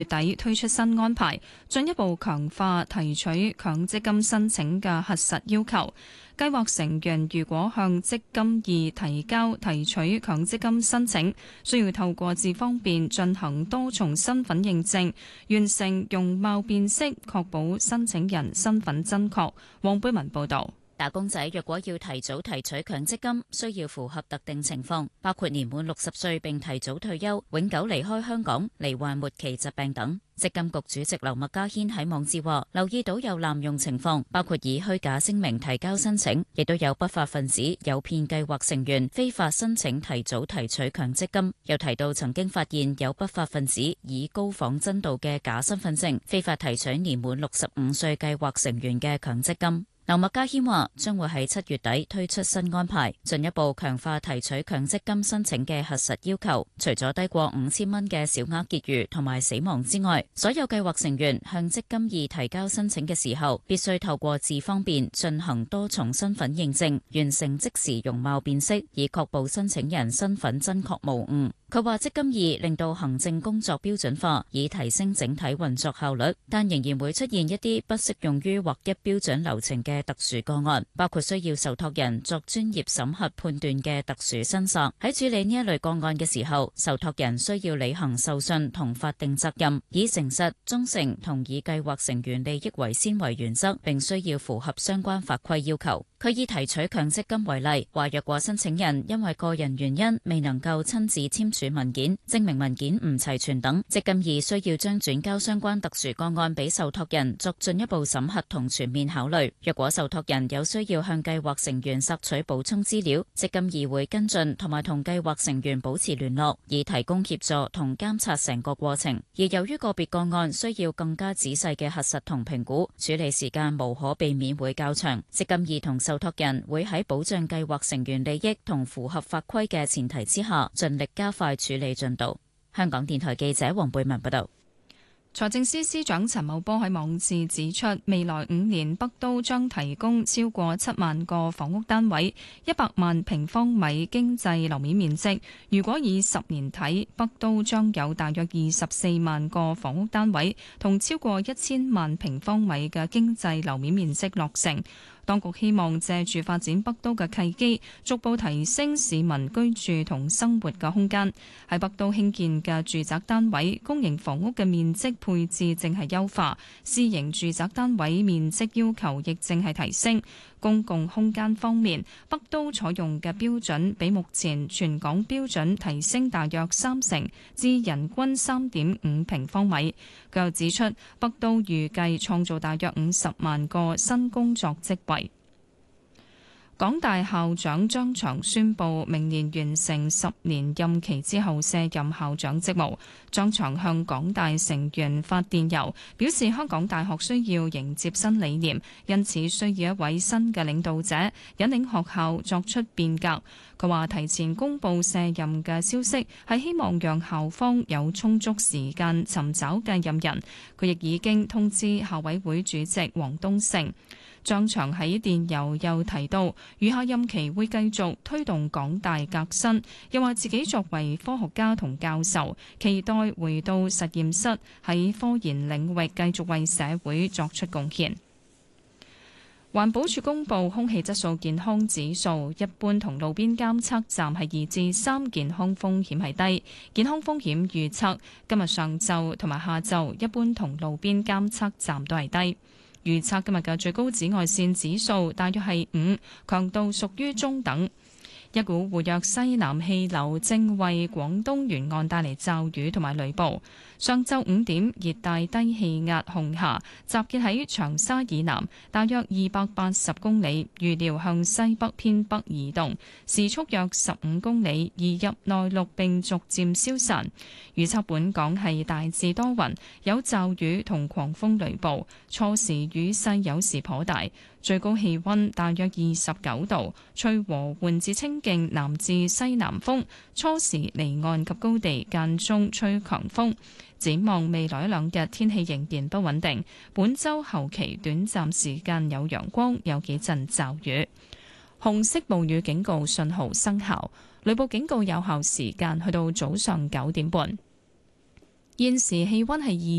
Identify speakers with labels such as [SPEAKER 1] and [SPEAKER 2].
[SPEAKER 1] 底推出新安排，進一步強化提取強積金申請嘅核實要求。計劃成員如果向積金易提交提取強積金申請，需要透過智方便進行多重身份認證，完成容貌辨識，確保申請人身份真確。黃貝文報導。
[SPEAKER 2] 打工仔若果要提早提取強積金，需要符合特定情況，包括年滿60歲並提早退休、永久離開香港、罹患末期疾病等。積金局主席劉麥嘉軒喺網誌話，留意到有濫用情況，包括以虛假聲明提交申請，亦都有不法分子誘騙計劃成員非法申請提早提取強積金。又提到曾經發現有不法分子以高仿真度嘅假身份證，非法提取年滿65歲計劃成員嘅強積金。劉麥嘉軒話將會喺7月底推出新安排，進一步強化提取強積金申請嘅核實要求。除咗低過5000蚊嘅小額結餘同埋死亡之外，所有計劃成員向積金易提交申請嘅時候，必須透過智方便進行多重身份認證，完成即時容貌辨識，以確保申請人身份真確無誤。佢話積金易令到行政工作標準化，以提升整體運作效率，但仍然會出現一啲不適用於劃一標準流程嘅特殊個案，包括需要受託人作專業審核判斷嘅特殊申索。喺處理呢一類個案嘅時候，受託人需要履行受信同法定責任，以誠實、忠誠同以計劃成員利益為先為原則，並需要符合相關法規要求。佢以提取強積金為例，話若果申請人因為個人原因未能夠親自簽署文件，證明文件唔齊全等，積金易需要將轉交相關特殊個案俾受託人作進一步審核同全面考慮。若果受託人有需要向計劃成員索取補充資料，積金易會跟進同埋同計劃成員保持聯絡，以提供協助同監察成個過程。而由於個別個案需要更加仔細嘅核實同評估，處理時間無可避免會較長。積金易同受託人會喺保障計劃成員利益同符合法規嘅前提之下，盡力加快處理進度。香港電台記者黃貝文報道。
[SPEAKER 1] 財政司司長陳茂波喺網誌指出，未來5年北都將提供超過7萬個房屋單位，100萬平方米經濟樓面面積。如果以10年睇，北都將有大約24萬個房屋單位，同超過1000萬平方米嘅經濟樓面面積落成。當局希望借住發展北都嘅契機，逐步提升市民居住同生活嘅空間。喺北都興建嘅住宅單位，公營房屋嘅面積配置正係優化，私營住宅單位面積要求亦正係提升。公共空間方面，北都採用嘅標準比目前全港標準提升大約30%，至人均3.5平方米。佢又指出，北都預計創造大約50萬個新工作職位。港大校長張翔宣布，明年完成10年任期之後卸任校長職務。張翔向港大成員發電郵，表示香港大學需要迎接新理念，因此需要一位新嘅領導者引領學校作出變革。佢話提前公布卸任嘅消息，係希望讓校方有充足時間尋找繼任人。佢亦已經通知校委會主席黃東勝。張翔喺電郵又提到，餘下任期會繼續推動港大革新，又話自己作為科學家同教授，期待回到實驗室喺科研領域繼續為社會作出貢獻。環保署公布空氣質素健康指數，一般同路邊監測站係2至3，健康風險係低。健康風險預測今日上晝同埋下晝，一般同路邊監測站都係低。預測今日嘅最高紫外線指數大約係5，強度屬於中等。一股活躍西南氣流正為廣東沿岸帶嚟驟雨同埋雷暴。上晝5點，熱帶低氣壓紅霞集結喺長沙以南，大約280公里，預料向西北偏北移動，時速約15公里，移入內陸並逐漸消散。預測本港係大致多雲，有驟雨同狂風雷暴，初時雨勢有時頗大。最高氣溫大約29度，吹和緩至清勁南至西南風，初時離岸及高地間中吹強風。展望未來1-2日天氣仍然不穩定，本週後期短暫時間有陽光，有幾陣驟雨。紅色暴雨警告信號生效，雷暴警告有效時間去到早上9點半。 現時氣溫係